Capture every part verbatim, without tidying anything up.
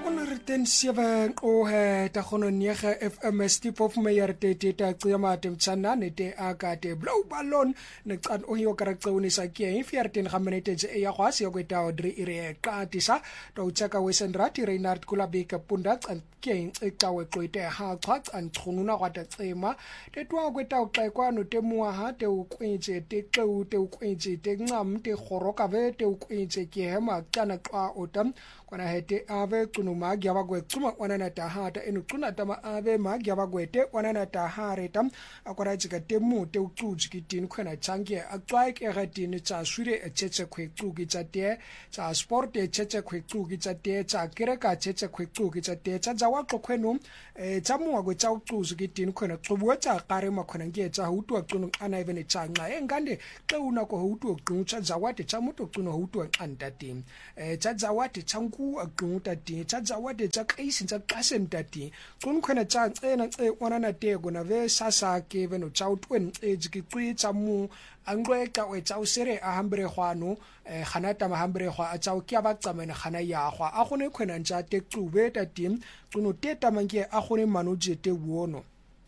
ten sewe o he ta gono nege F M Steve of Meyer te te ta qiyama tem tsanane te aka te blow ballon ne qan o yo karaktsoni sa ke e fierten ga minute e ya kwasi yo kweta odri ire ka tisa to chaka wesen rati Reinhard Kulabeka punda qan ke e tawe qoite ha qat an tkhununa kwata tsema te twa kweta o qekwano te mua ha te o kwetse te qeu te o kwetse te ngam te khoroka ve te o kwetse ke hema kana qa otam kwana hete ave kuno magya bagwe tsuma wanana ta hata enu tuna tama ave magya bagwete wanana ta hareta akwara jika temu te ucuji kitin khona change atswaik egatin tsa shuri etsetse khwetsugi tsa te tsa sport etsetse khwetsugi tsa te tsa kereka etsetse khwetsugi tsa te tsa jawa qokhwenu e tsa muwa gwe tsa ucuji kitin khona tsubuwa tsa qare makhona nge tsa hutu aqunu ana even tsanqa engande xeuna ko hutu aqunu tsa jawate tsa mutu aqunu hutu anqantatin e tsa jawate tsanku ku aqunta ti tsa wade tsa kaisi tsa qasenta ti kun khona tsa tsena tse onana te gona ve sasa ke veno tsa utwen ejiki twi tsa mu angweka we tsa usere a hambre khwano khanata mahambre khwa a tsa ukya ba tsamena khana ya khwa a gone khona ntsa te tsube ta tim kuno teta manke a gone manuje te wono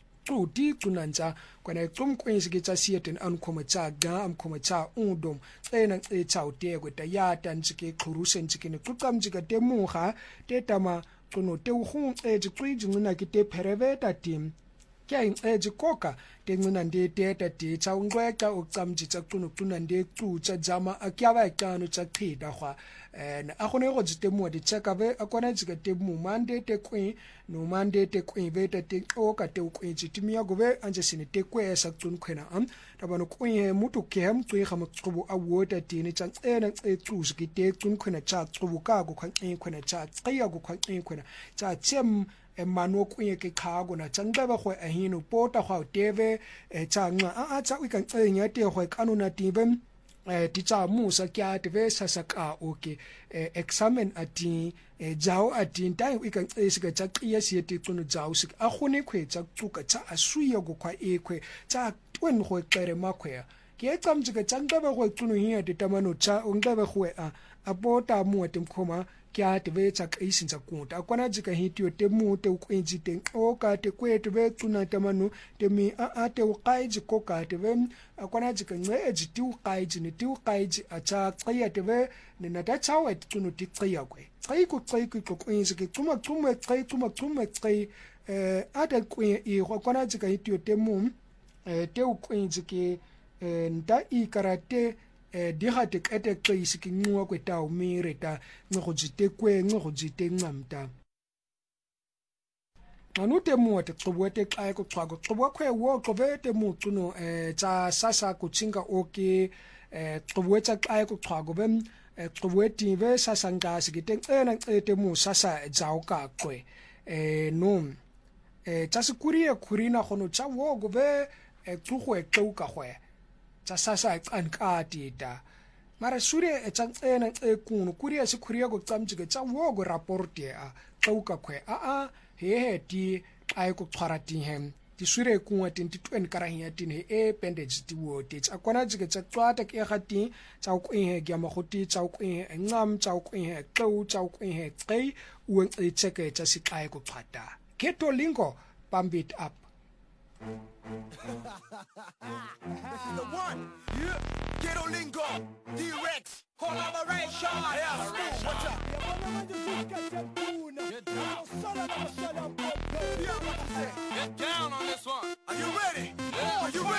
tuti tunanza kwana tum kwinsi kitsa sieten an khoma tsa ga am khoma tsa undom tsena tse tsa utegwe ta ya tantsike khuruse ntsikene tuqamjika te muga te tama kuno te ukhung e tswiji ngina kite pereveta tim kya inceji koka te ngina ndi te ta ti tsa ungweka uqamjitsa kuno kuno ndi tsucha jama akyaba ikano tsa qhida khwa en a gone go tsite mo di check ave a kwana tsika te mo mande te kwi no mande te kwi ve te te o ka te kwi tsitimi ya gove anje sine te kwe sa tsun khwena am ta bano kwi he mutu ke ham tsui ga motsubu a wota ti ni tsang tsena tse tsusi ki te tsun khwena tsa tsubu ka go khwan e khwena tsa tsaya go khwan e khwena tsa tsem e mano kwi ke khago na tsangba ba go a hino pota go teve e tsa nga a a tsa wi kan tsenya te go kanona tibe eh titsa musa kya teve sasaka okay eh examen ati eh jao ati ntai ikan esika tsa qiya siete tsono jao sik a gone khwetsa tsuka tsa asuya go kwa ekwe tsa twen go qere makhwe ke etsamjika tsanga ba go tsono hiya ditamano tsa ongaba go a abota mu atemkhoma kya teve tsa kaisinza kunta akwana jika hitio te mu te ukwinji te o ka te kwetu ve tuna tamanu te mi a a te uqaiji ko ka te ve akwana jika nge eji ti uqaiji ni ti uqaiji acha qaya te ve ne nata chawe tunu ti qaya kwe qai ku qai ku kwinji ke tuma tuma qai tuma tuma qai eh ata kwe i akwana jika hitio te mu eh te ukwinji ke nta i karate eh diga te kete qisi ke ngwa kweta o mireta ngo jite kwe ngo jite ngamta manute mo te qobwete xa ko xwa ko xobwa kwe wo qobete mo tsuno eh tsa sasa ku chinga oke eh qobwetsa xa ko xwa go bem qobweti ve sasa ngasi ke tena xete mo sasa jao ka kwe eh no eh tsa sikurie khurina gono tsa wo go be tsugo e tsuka kwe tsa sasa qankati ta mara sure e tsantsena e kuno kuria se kuria go tsamjike tsa wo go report ya tsuka kwe a a he he ti ai go tshwarati hem ti sure kunwa ti twen karahiya tin he e pendage ti wo ti tsa kwana jike tsa tswata ke gati tsa go he ga magoti tsa go he ngam tsa go he tsu tsa go he tsai u e tseke tsa si kai go tshwata keto lingo pump it up. This is the one. Yeah. Ghetto lingo. D-Rex. Collaboration. Yeah, Smooth. What's up? Get down. Yeah, what you say? Get down on this one. Are you ready? Yeah. Are you ready?